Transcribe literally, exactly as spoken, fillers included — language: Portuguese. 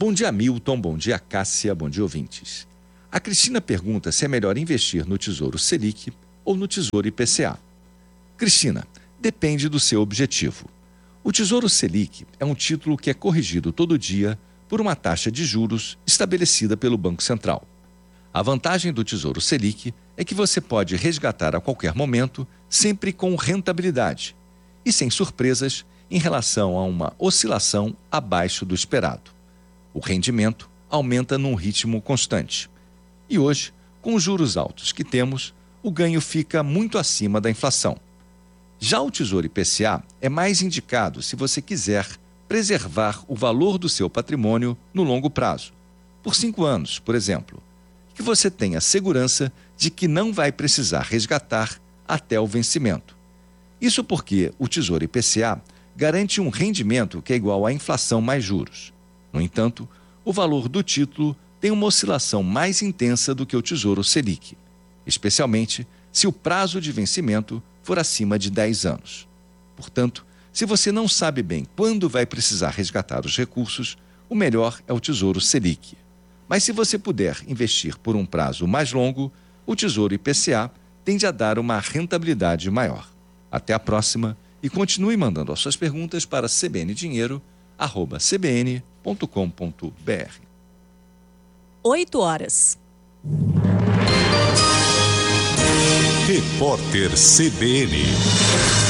Bom dia, Milton. Bom dia, Cássia. Bom dia, ouvintes. A Cristina pergunta se é melhor investir no Tesouro Selic ou no Tesouro I P C A. Cristina, depende do seu objetivo. O Tesouro Selic é um título que é corrigido todo dia por uma taxa de juros estabelecida pelo Banco Central. A vantagem do Tesouro Selic é que você pode resgatar a qualquer momento, sempre com rentabilidade e sem surpresas em relação a uma oscilação abaixo do esperado. O rendimento aumenta num ritmo constante. E hoje, com os juros altos que temos, o ganho fica muito acima da inflação. Já o Tesouro I P C A é mais indicado se você quiser preservar o valor do seu patrimônio no longo prazo, por cinco anos, por exemplo, que você tenha segurança de que não vai precisar resgatar até o vencimento. Isso porque o Tesouro I P C A garante um rendimento que é igual à inflação mais juros. No entanto, o valor do título tem uma oscilação mais intensa do que o Tesouro Selic, especialmente se o prazo de vencimento for acima de dez anos. Portanto, se você não sabe bem quando vai precisar resgatar os recursos, o melhor é o Tesouro Selic. Mas se você puder investir por um prazo mais longo, o Tesouro I P C A tende a dar uma rentabilidade maior. Até a próxima e continue mandando as suas perguntas para c b n dinheiro arroba c b n ponto com ponto b r. oito horas. Repórter C B N.